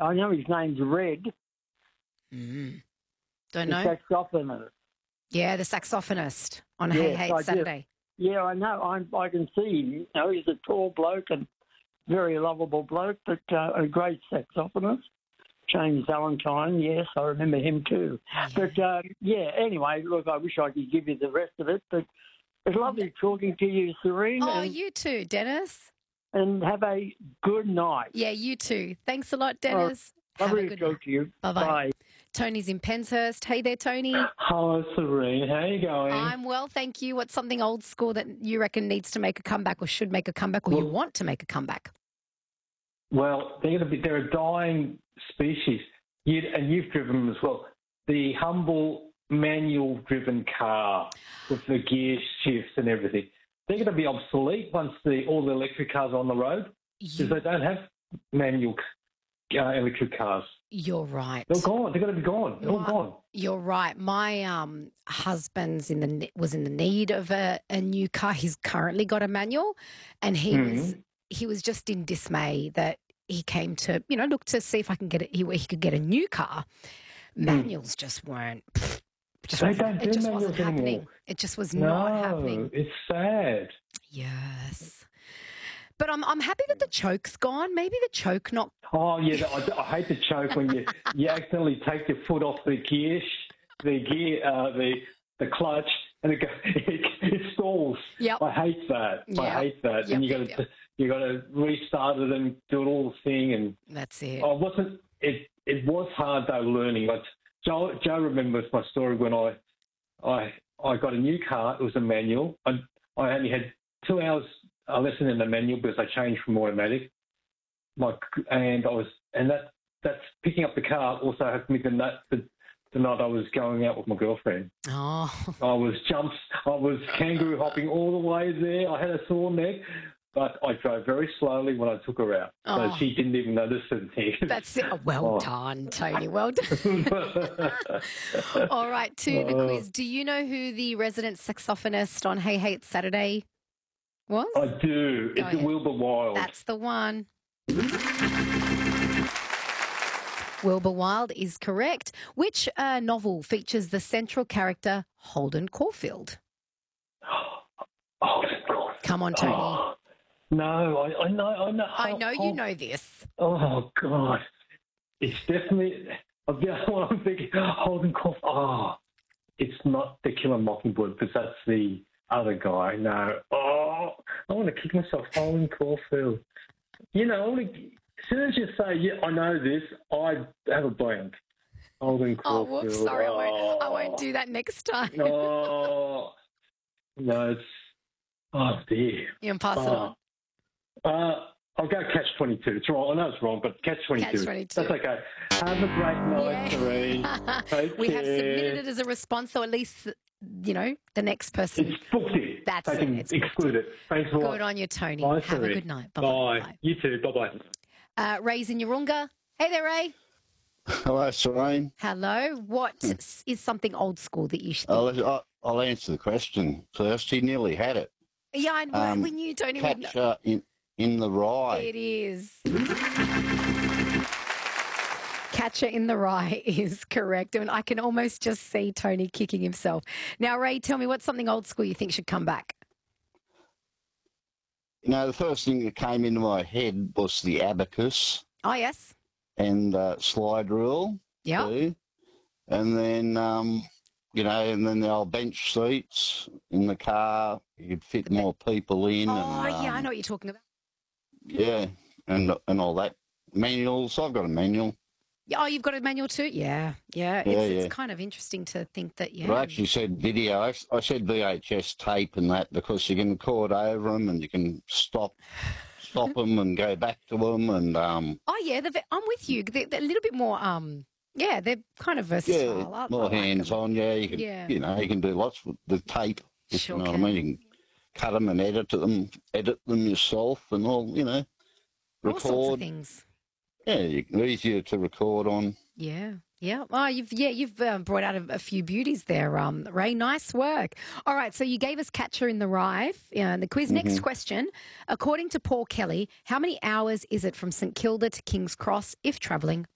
I know his name's Red. Don't The know. saxophonist. Yeah, the saxophonist on Yes, Hey Hey I It's Saturday. Yeah, I know. I can see him. You know, he's a tall bloke and very lovable bloke, but a great saxophonist. James Valentine, yes, I remember him too. Yeah. But, anyway, look, I wish I could give you the rest of it, but it's lovely talking to you, Serene, Oh, you too, Dennis. and have a good night. Yeah, you too. Thanks a lot, Dennis. Have Lovely a to good talk night. to you. Bye-bye. Bye. Tony's in Penshurst. Hey there, Tony. Hello, Serene. How are you going? I'm well, thank you. What's something old school that you reckon needs to make a comeback or should make a comeback or you want to make a comeback? Well, they're a dying species, and you've driven them as well. The humble manual-driven car with the gear shifts and everything. They're going to be obsolete once all the electric cars are on the road because they don't have manual electric cars. You're right. They're gone. They're going to be gone. They're all gone. You're right. My husband's was in the need of a new car. He's currently got a manual, and he was just in dismay that he came to look to see if I can get it. He could get a new car. Manuals just weren't. It just wasn't happening. Anymore. It just was not happening. It's sad. Yes. But I'm happy that the choke's gone. Maybe the choke not. Oh yeah, I hate the choke when you accidentally take your foot off the clutch, and it stalls. Yep. I hate that. Yep. I hate that. And you got to restart it and do it all the thing. And that's it. It was hard though learning. But Joe remembers my story when I got a new car. It was a manual. I only had 2 hours a lesson in the manual because I changed from automatic. That's picking up the car also had me the night I was going out with my girlfriend. Oh. I was kangaroo hopping all the way there. I had a sore neck, but I drove very slowly when I took her out. So she didn't even notice anything. That's it. Well done, Tony. Well done. All right, to the quiz. Do you know who the resident saxophonist on Hey Hey It's Saturday was? I do. It's Wilbur Wilde. That's the one. Wilbur Wilde is correct. Which novel features the central character Holden Caulfield? Holden Caulfield. Come on, Tony. Oh, no, I know. I know you know this. Oh, God. It's definitely the other one I'm thinking, Holden Caulfield. Oh, it's not The Killer Mockingbird because that's the other guy. No. Oh, I want to kick myself. Holden Caulfield. As soon as you say, yeah, I know this, I have a blank. Holden Caulfield. Oh, whoops, sorry, I won't do that next time. No, it's... Oh, dear. You can pass it on. I'll go Catch-22. It's wrong. I know it's wrong, but Catch-22. Catch-22. That's okay. Have a great night, Serene. We have submitted it as a response, so at least, the next person... It's booked in. That's they can exclude it. Thanks a lot. Good on you, Tony. Bye, have Serene. a good night. Bye. Bye. You too. Bye-bye. Ray's in Yarunga. Hey there, Ray. Hello, Serene. Hello. What is something old school that you should think? I'll answer the question first. He nearly had it. Yeah, we knew Tony would know. Catcher in the Rye. It is. Catcher in the Rye is correct. And I can almost just see Tony kicking himself. Now, Ray, tell me what's something old school you think should come back? The first thing that came into my head was the abacus. Oh, yes. And slide rule. Yeah. Too. And then, and then the old bench seats in the car. You could fit more people in. Oh, yeah, I know what you're talking about. Yeah, and all that. Manuals. I've got a manual. Oh, you've got a manual too? Yeah. It's kind of interesting to think that, But I actually said video. I said VHS tape and that because you can record over them and you can stop them and go back to them. And I'm with you. They're a little bit more, they're kind of versatile. Yeah, more hands-on, you can, you can do lots with the tape. Sure you know what I mean? You can cut them and edit them yourself and all, record. All sorts of things. Yeah, easier to record on. Yeah. Oh, you've brought out a few beauties there, Ray. Nice work. All right, so you gave us Catcher in the Rye in the quiz. Next question. According to Paul Kelly, how many hours is it from St Kilda to King's Cross if travelling